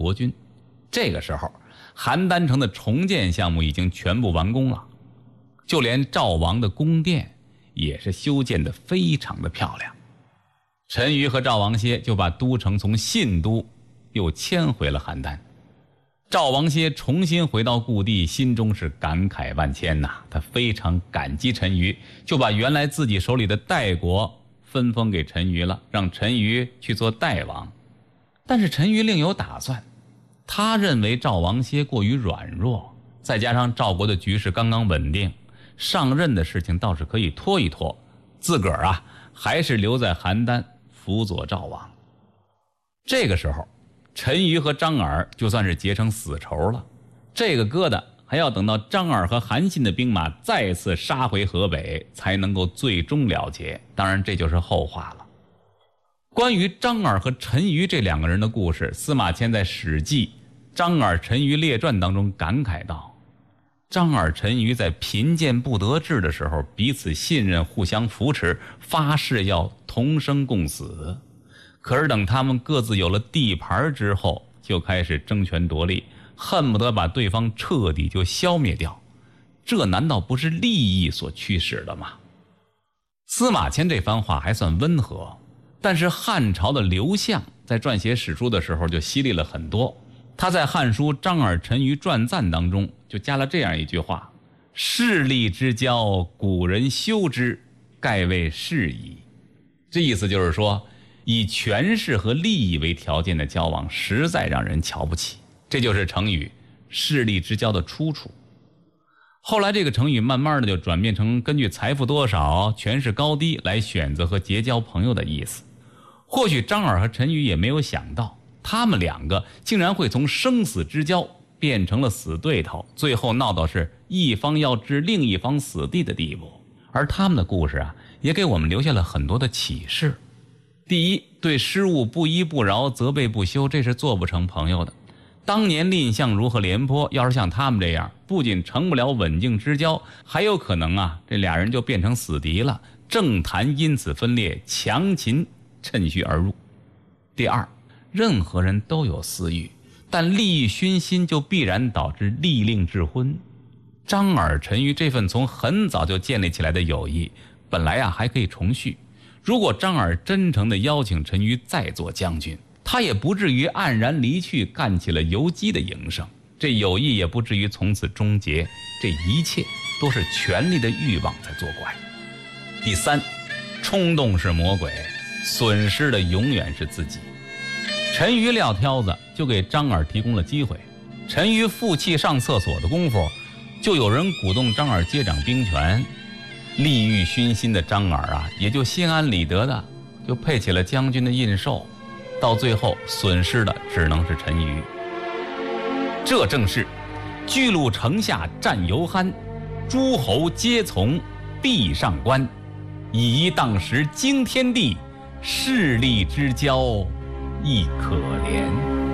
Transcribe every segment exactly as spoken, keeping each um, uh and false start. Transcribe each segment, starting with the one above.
国君。这个时候邯郸城的重建项目已经全部完工了，就连赵王的宫殿也是修建得非常的漂亮。陈馀和赵王歇就把都城从信都又迁回了邯郸。赵王歇重新回到故地，心中是感慨万千呐、啊。他非常感激陈馀，就把原来自己手里的代国分封给陈馀了，让陈馀去做代王。但是陈馀另有打算，他认为赵王歇过于软弱，再加上赵国的局势刚刚稳定，上任的事情倒是可以拖一拖，自个儿啊还是留在邯郸辅佐赵王。这个时候陈馀和张耳就算是结成死仇了，这个疙瘩还要等到张耳和韩信的兵马再次杀回河北才能够最终了结，当然这就是后话了。关于张耳和陈馀这两个人的故事，司马迁在《史记·张耳陈馀列传》当中感慨道，张耳陈馀在贫贱不得志的时候彼此信任，互相扶持，发誓要同生共死。可是等他们各自有了地盘之后，就开始争权夺利，恨不得把对方彻底就消灭掉。这难道不是利益所驱使的吗？司马迁这番话还算温和，但是汉朝的刘向在撰写史书的时候就犀利了很多。他在《汉书·张耳陈馀传赞》当中就加了这样一句话：势利之交，古人修之，盖为是矣。这意思就是说，以权势和利益为条件的交往实在让人瞧不起，这就是成语势利之交的出处。后来这个成语慢慢的就转变成根据财富多少、权势高低来选择和结交朋友的意思。或许张耳和陈馀也没有想到，他们两个竟然会从生死之交变成了死对头，最后闹到是一方要置另一方死地的地步。而他们的故事啊，也给我们留下了很多的启示。第一，对失误不依不饶，责备不休，这是做不成朋友的。当年蔺相如和廉颇要是像他们这样，不仅成不了稳静之交，还有可能啊这俩人就变成死敌了，政坛因此分裂，强秦趁虚而入。第二，任何人都有私欲，但利欲熏心就必然导致利令智昏。张耳陈馀这份从很早就建立起来的友谊，本来啊还可以重续。如果张耳真诚地邀请陈馀再做将军，他也不至于黯然离去，干起了游击的营生，这友谊也不至于从此终结。这一切都是权力的欲望在作怪。第三，冲动是魔鬼，损失的永远是自己。陈馀撂挑子就给张耳提供了机会，陈馀负气上厕所的功夫，就有人鼓动张耳接掌兵权。利欲熏心的张耳啊，也就心安理得的就配起了将军的印绶，到最后损失的只能是陈馀。这正是巨鹿城下战犹酣，诸侯皆从壁上观，以一当时惊天地，势利之交亦可怜。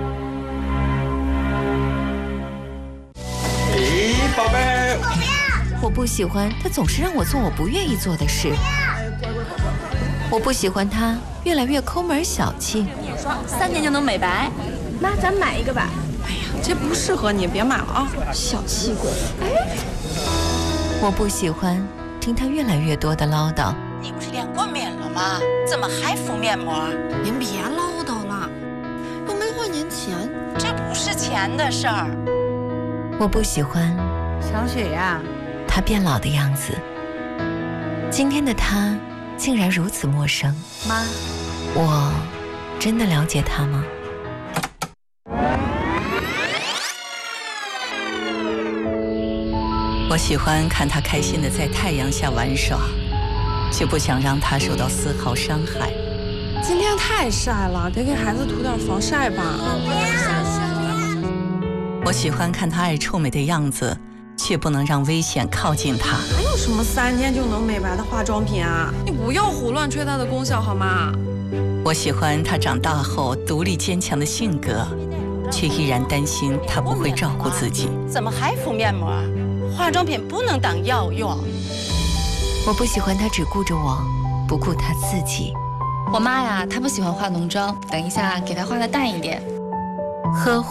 咦，宝贝， 我不喜欢他总是让我做我不愿意做的事，我不喜欢他越来越抠门小气。 三年就能美白， 妈，咱买一个吧。 哎呀，这不适合你，别买了啊！ 小气鬼。哎， 我不喜欢听他越来越多的唠叨。 你不是练过面了吗？怎么还敷面膜？ 您别唠叨了，又没花您钱， 这不是钱的事儿。 我不喜欢小雪呀， 他变老的样子。今天的他竟然如此陌生。 妈， 我真的了解他吗？ 我喜欢看他开心的在太阳下玩耍，却不想让他受到丝毫伤害。 今天太晒了，得给孩子涂点防晒吧。 我喜欢看他爱臭美的样子，却不能让危险靠近他。 还有什么三天就能美白的化妆品啊？你不要胡乱吹它的功效好吗？ 我喜欢他长大后独立坚强的性格，却依然担心他不会照顾自己。 怎么还敷面膜？化妆品不能当药用。 我不喜欢他只顾着我，不顾他自己。 我妈呀，她不喜欢化浓妆，等一下给她化的淡一点。 呵护